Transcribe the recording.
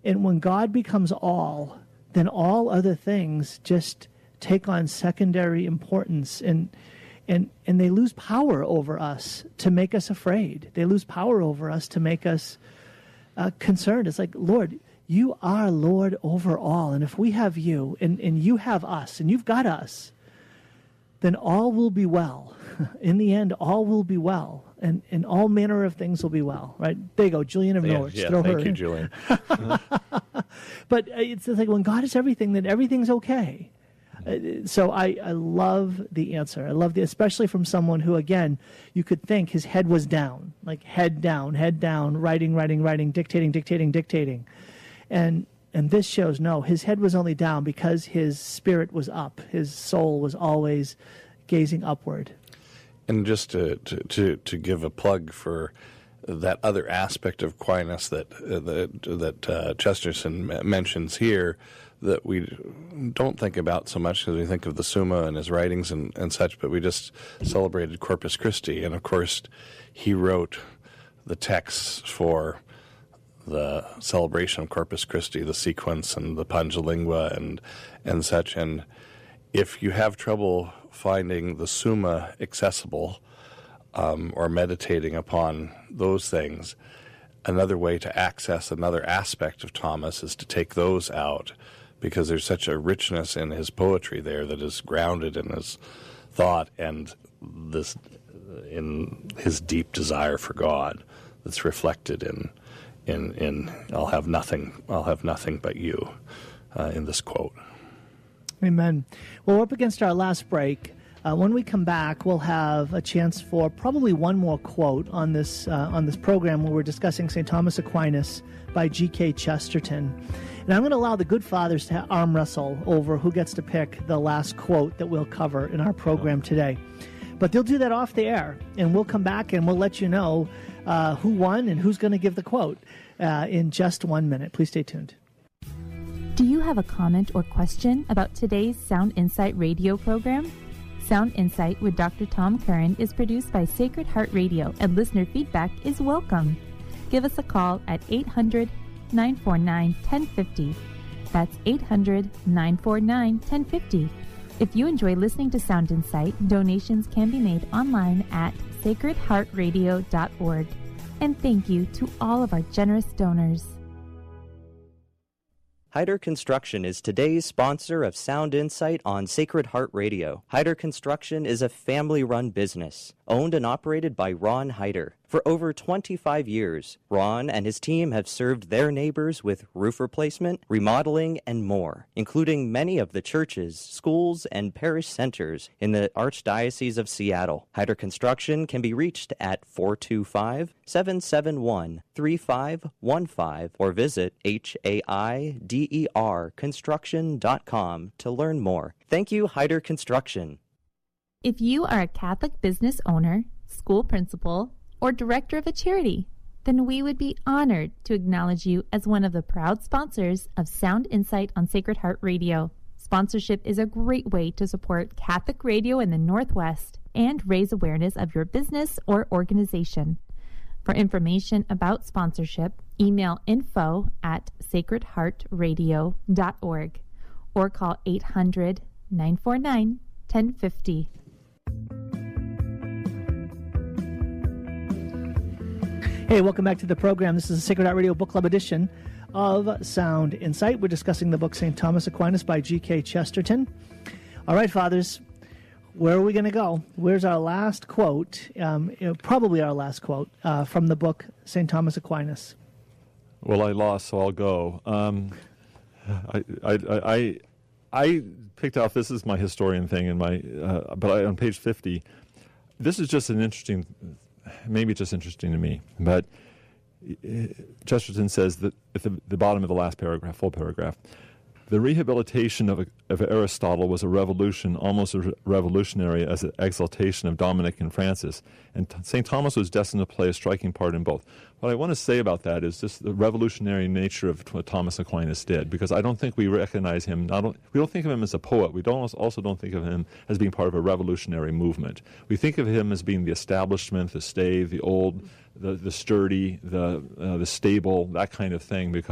And when God becomes all, then all other things just take on secondary importance, and they lose power over us to make us afraid. They lose power over us to make us concerned. It's like, Lord, you are Lord over all, and if we have you, and you have us, and you've got us, then all will be well. In the end, all will be well, and all manner of things will be well, right? There you go, Julian of Norwich. Yeah, throw her thank you, in. Julian. But it's like when God is everything, then everything's okay. So I love the answer. I love especially from someone who, again, you could think his head was down, like head down, writing, dictating. And this shows, no, his head was only down because his spirit was up. His soul was always gazing upward. And just to give a plug for that other aspect of Aquinas that Chesterton mentions here, that we don't think about so much because we think of the Summa and his writings and such, but we just celebrated Corpus Christi. And, of course, he wrote the texts for the celebration of Corpus Christi, the sequence and the Pange Lingua and such. And if you have trouble finding the Summa accessible or meditating upon those things, another way to access another aspect of Thomas is to take those out, because there's such a richness in his poetry there that is grounded in his thought and this in his deep desire for God that's reflected in I'll have nothing but you in this quote. Amen. Well, we're up against our last break. When we come back, we'll have a chance for probably one more quote on this program where we're discussing St. Thomas Aquinas by G.K. Chesterton. And I'm going to allow the good fathers to arm wrestle over who gets to pick the last quote that we'll cover in our program today. But they'll do that off the air, and we'll come back and we'll let you know who won and who's going to give the quote in just 1 minute. Please stay tuned. Do you have a comment or question about today's Sound Insight radio program? Sound Insight with Dr. Tom Curran is produced by Sacred Heart Radio, and listener feedback is welcome. Give us a call at 800-949-1050. That's 800-949-1050. If you enjoy listening to Sound Insight, donations can be made online at sacredheartradio.org. And thank you to all of our generous donors. Hyder Construction is today's sponsor of Sound Insight on Sacred Heart Radio. Hyder Construction is a family-run business, owned and operated by Ron Hyder. For over 25 years, Ron and his team have served their neighbors with roof replacement, remodeling, and more, including many of the churches, schools, and parish centers in the Archdiocese of Seattle. Hyder Construction can be reached at 425-771-3515 or visit HAIDERconstruction.com to learn more. Thank you, Hyder Construction. If you are a Catholic business owner, school principal, or director of a charity, then we would be honored to acknowledge you as one of the proud sponsors of Sound Insight on Sacred Heart Radio. Sponsorship is a great way to support Catholic radio in the Northwest and raise awareness of your business or organization. For information about sponsorship, email info@sacredheartradio.org or call 800-949-1050. Hey, welcome back to the program. This is the Sacred Heart Radio Book Club edition of Sound Insight. We're discussing the book St. Thomas Aquinas by G.K. Chesterton. All right, fathers, where are we going to go? Where's our last quote, probably our last quote, from the book St. Thomas Aquinas? Well, I lost, so I'll go. I picked out, this is my historian thing, but on page 50, this is just an interesting, maybe just interesting to me, but Chesterton says that at the bottom of the last paragraph, full paragraph, the rehabilitation of Aristotle was a revolution, almost as revolutionary as an exaltation of Dominic and Francis, and St. Thomas was destined to play a striking part in both. What I want to say about that is just the revolutionary nature of what Thomas Aquinas did, because I don't think we recognize him, we don't think of him as a poet, we also don't think of him as being part of a revolutionary movement. We think of him as being the establishment, the stave, the old, the sturdy, the stable, that kind of thing, because